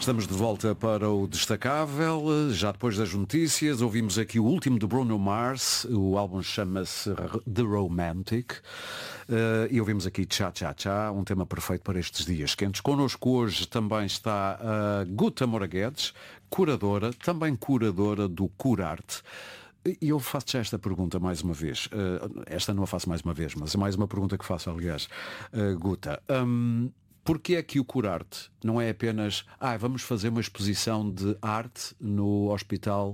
Estamos de volta para o Destacável, já depois das notícias. Ouvimos aqui o último de Bruno Mars, o álbum chama-se The Romantic, e ouvimos aqui Cha Cha Cha, um tema perfeito para estes dias quentes. Connosco hoje também está a Guta Moura Guedes, curadora, também curadora do Curarte. E eu faço já esta pergunta mais uma vez. Esta não a faço mais uma vez, mas é mais uma pergunta que faço, aliás. Guta, porque é que o Curarte não é apenas vamos fazer uma exposição de arte no Hospital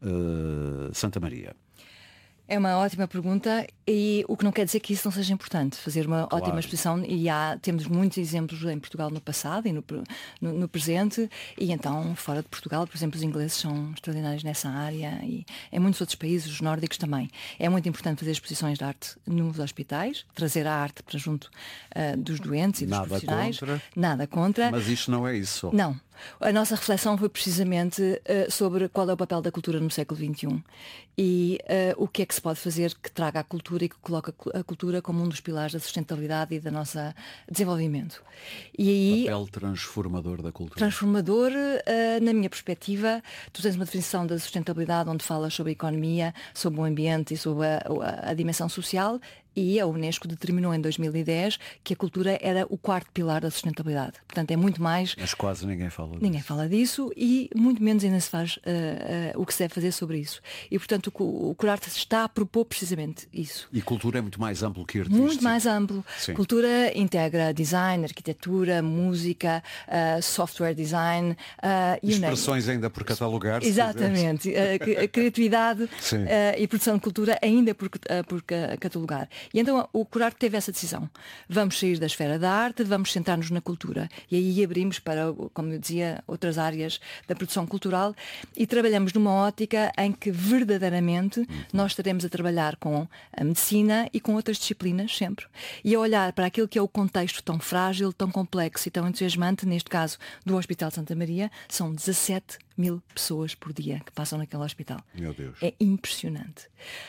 Santa Maria? É uma ótima pergunta e o que não quer dizer que isso não seja importante, fazer uma ótima exposição, e temos muitos exemplos em Portugal no passado e no presente, e então fora de Portugal, por exemplo, os ingleses são extraordinários nessa área e em muitos outros países, os nórdicos também. É muito importante fazer exposições de arte nos hospitais, trazer a arte para junto dos doentes e dos profissionais. Nada contra. Mas isto não é isso. Não. A nossa reflexão foi precisamente sobre qual é o papel da cultura no século XXI e o que é que se pode fazer que traga a cultura e que coloque a cultura como um dos pilares da sustentabilidade e da nossa desenvolvimento. E aí, papel transformador da cultura. Transformador, na minha perspectiva, tu tens uma definição da sustentabilidade onde falas sobre a economia, sobre o ambiente e sobre a dimensão social. E a Unesco determinou em 2010 que a cultura era o quarto pilar da sustentabilidade. Portanto, é muito mais... Mas quase ninguém fala disso. Ninguém fala disso e muito menos ainda se faz o que se deve fazer sobre isso. E, portanto, o Curarte está a propor precisamente isso. E cultura é muito mais amplo que artístico. Muito mais amplo. Sim. Cultura integra design, arquitetura, música, software design. Expressões ainda por catalogar. Exatamente. A criatividade e produção de cultura ainda por catalogar. E então o Curarte teve essa decisão. Vamos sair da esfera da arte, vamos sentar-nos na cultura. E aí abrimos para, como eu dizia, outras áreas da produção cultural e trabalhamos numa ótica em que verdadeiramente nós estaremos a trabalhar com a medicina e com outras disciplinas sempre. E a olhar para aquilo que é o contexto tão frágil, tão complexo e tão entusiasmante, neste caso do Hospital Santa Maria, são 17.000 pessoas por dia que passam naquele hospital. Meu Deus. É impressionante.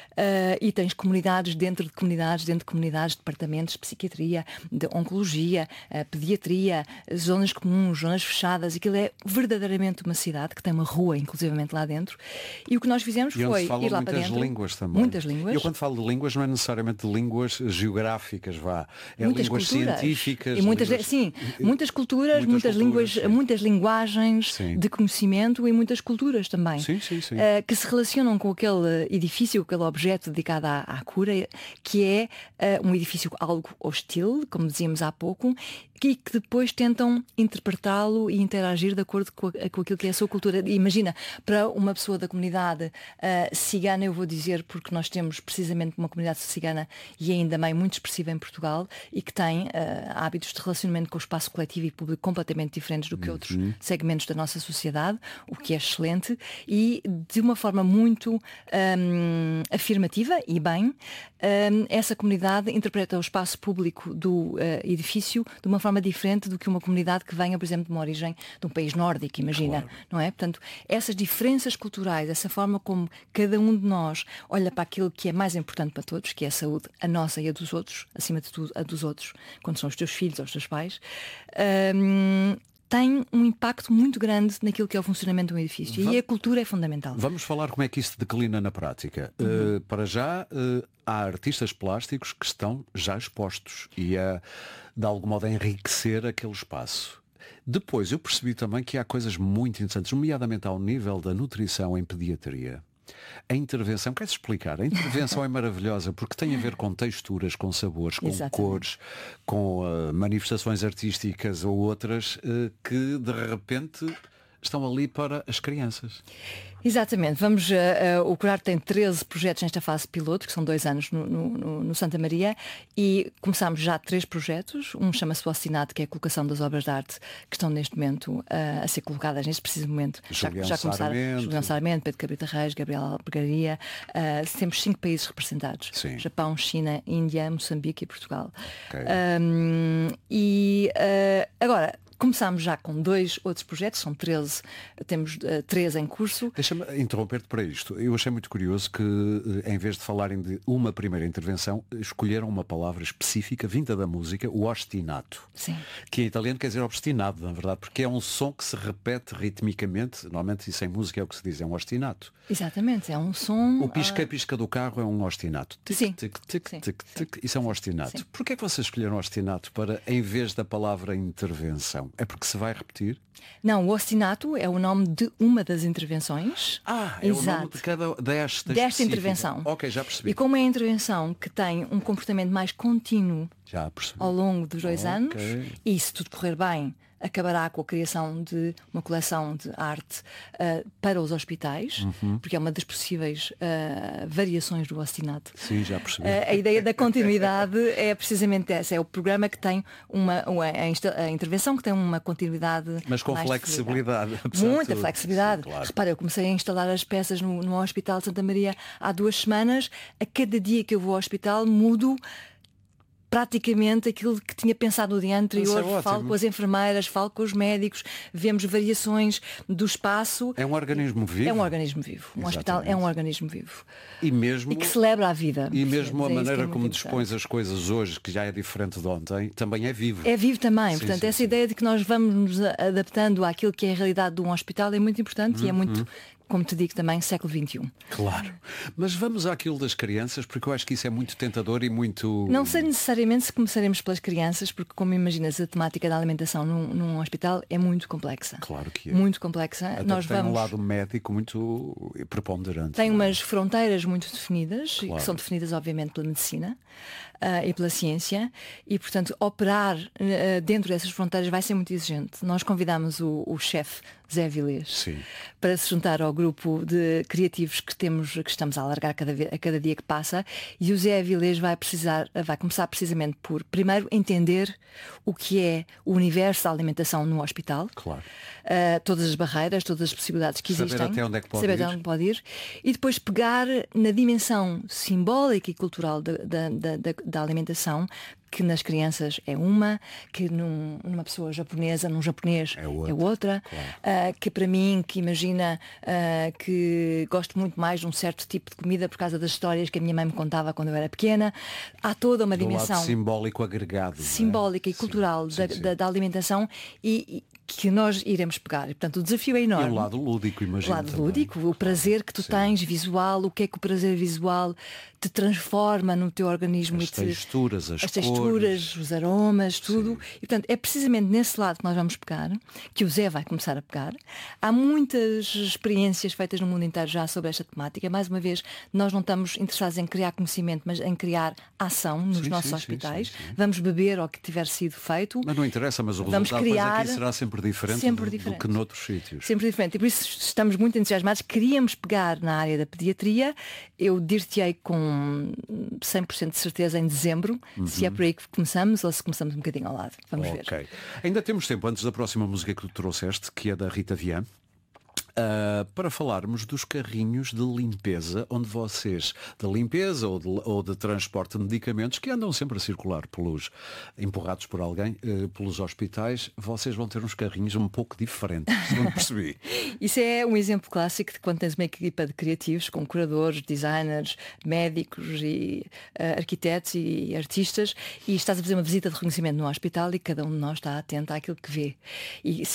E tens comunidades dentro de comunidades, departamentos de psiquiatria, de oncologia, pediatria, zonas comuns, zonas fechadas. Aquilo é verdadeiramente uma cidade que tem uma rua, inclusivamente lá dentro. E o que nós fizemos foi ir lá para dentro. Muitas línguas também. Muitas línguas. Eu quando falo de línguas não é necessariamente de línguas geográficas, é muitas línguas culturas. Científicas. E muitas culturas, muitas línguas, muitas linguagens de conhecimento e muitas culturas também. Sim. Que se relacionam com aquele edifício, aquele objeto dedicado à cura, que é um edifício algo hostil, como dizíamos há pouco, e que depois tentam interpretá-lo e interagir de acordo com aquilo que é a sua cultura. Imagina, para uma pessoa da comunidade cigana, eu vou dizer, porque nós temos precisamente uma comunidade cigana e ainda bem muito expressiva em Portugal e que tem hábitos de relacionamento com o espaço coletivo e público completamente diferentes do que outros segmentos da nossa sociedade, o que é excelente, e de uma forma muito afirmativa e bem, essa comunidade interpreta o espaço público do edifício de uma forma diferente do que uma comunidade que venha, por exemplo, de uma origem de um país nórdico, imagina, claro. Não é? Portanto, essas diferenças culturais, essa forma como cada um de nós olha para aquilo que é mais importante para todos, que é a saúde, a nossa e a dos outros, acima de tudo a dos outros, quando são os teus filhos ou os teus pais, tem um impacto muito grande naquilo que é o funcionamento de um edifício. E a cultura é fundamental. Vamos falar como é que isso se declina na prática. Para já, há artistas plásticos que estão já expostos e de algum modo a enriquecer aquele espaço. Depois, eu percebi também que há coisas muito interessantes, nomeadamente ao nível da nutrição em pediatria. A intervenção, queres explicar? A intervenção é maravilhosa porque tem a ver com texturas, com sabores, com cores, com manifestações artísticas ou outras que de repente estão ali para as crianças. Exatamente. O Curarte tem 13 projetos nesta fase piloto, que são 2 anos no Santa Maria, e começámos já 3 projetos. Um chama-se o Ocinato, que é a colocação das obras de arte que estão neste momento a ser colocadas neste preciso momento. Já começaram Julião Sarmento, Pedro Cabrita Reis, Gabriela Albergaria. Temos 5 países representados. Sim. Japão, China, Índia, Moçambique e Portugal. Okay. Agora, Começámos já com 2 outros projetos, são 13, temos 3 em curso. Deixa-me interromper-te para isto. Eu achei muito curioso que, em vez de falarem de uma primeira intervenção, escolheram uma palavra específica, vinda da música, o ostinato. Sim. Que em italiano quer dizer obstinado, na verdade, porque é um som que se repete ritmicamente. Normalmente isso em música é o que se diz, é um ostinato. Exatamente, é um som... O pisca-pisca do carro é um ostinato. Tic, Sim. tic, tic, Sim. tic, tic. Isso é um ostinato. Sim. Porquê é que vocês escolheram ostinato para, em vez da palavra intervenção? É porque se vai repetir? Não, o ostinato é o nome de uma das intervenções. É o nome de cada desta específica. intervenção. Ok, já percebi. E como é a intervenção que tem um comportamento mais contínuo Já percebi. ao longo dos 2 anos, Ok. e se tudo correr bem, acabará com a criação de uma coleção de arte para os hospitais, porque é uma das possíveis variações do ostinato. Sim, já percebi. A ideia da continuidade é precisamente essa, é o programa que tem a intervenção que tem uma continuidade, Mas com mais flexibilidade. apesar de muita tudo. flexibilidade. Sim, claro. Repara, eu comecei a instalar as peças no Hospital de Santa Maria há 2 semanas. A cada dia que eu vou ao hospital mudo praticamente aquilo que tinha pensado no dia anterior. Isso é Falo ótimo. com as enfermeiras, falo com os médicos, vemos variações do espaço. É um organismo vivo. É um organismo vivo. Um hospital é um organismo vivo. E mesmo, E que celebra a vida. e mesmo a É isso que é maneira muito como importante. dispões as coisas hoje, que já é diferente de ontem, também é vivo. É vivo também, Sim, portanto, sim, essa sim. ideia de que nós vamos nos adaptando àquilo que é a realidade de um hospital é muito importante e é muito, como te digo também, século XXI. Claro. Mas vamos àquilo das crianças, porque eu acho que isso é muito tentador e muito... Não sei necessariamente se começaremos pelas crianças, porque como imaginas, a temática da alimentação num hospital é muito complexa. Claro que é. Muito complexa. Até Nós tem vamos... um lado médico muito preponderante. Tem não é? umas fronteiras muito definidas, Claro. que são definidas obviamente pela medicina e pela ciência, e portanto operar dentro dessas fronteiras vai ser muito exigente. Nós convidamos o chefe Zé Vilés Sim. para se juntar ao grupo de criativos que estamos a alargar a cada dia que passa, e o Zé Vilés vai começar precisamente por primeiro entender o que é o universo da alimentação no hospital. Claro. Todas as barreiras, todas as possibilidades que Saber existem, até onde é que pode saber ir. até onde pode ir, e depois pegar na dimensão simbólica e cultural da alimentação, que nas crianças é uma, que numa pessoa japonesa, num japonês é outra, Claro. que para mim, que imagina que gosto muito mais de um certo tipo de comida por causa das histórias que a minha mãe me contava quando eu era pequena, há toda uma Do dimensão lado simbólico agregado. simbólica e cultural da alimentação e que nós iremos pegar. E, portanto, o desafio é E enorme. o lado lúdico, O imagino. lado também. lúdico, o prazer que tu tens visual, o que é que o prazer visual te transforma no teu organismo. As texturas, as texturas, cores. os aromas, tudo. E portanto é precisamente nesse lado que nós vamos pegar, que o Zé vai começar a pegar. Há muitas experiências feitas no mundo inteiro já sobre esta temática. Mais uma vez, nós não estamos interessados em criar conhecimento, mas em criar ação nos Sim, nossos sim, hospitais. sim. Vamos beber ao que tiver sido feito. Mas não interessa, mas o Vamos resultado depois criar aqui será sempre diferente, sempre do diferente. que noutros sítios. Sempre diferente. E por isso estamos muito entusiasmados. Queríamos pegar na área da pediatria. Eu dir-te-ei com 100% de certeza em dezembro, se é por aí que começamos ou se começamos um bocadinho ao lado. Vamos ver. Ok. Ainda temos tempo antes da próxima música que tu trouxeste, que é da Rita Vian. Para falarmos dos carrinhos de limpeza, onde vocês, de limpeza ou de transporte de medicamentos, que andam sempre a circular empurrados por alguém, pelos hospitais, vocês vão ter uns carrinhos um pouco diferentes, segundo percebi. Isso é um exemplo clássico de quando tens uma equipa de criativos, com curadores, designers, médicos e arquitetos e artistas, e estás a fazer uma visita de reconhecimento no hospital e cada um de nós está atento àquilo que vê. E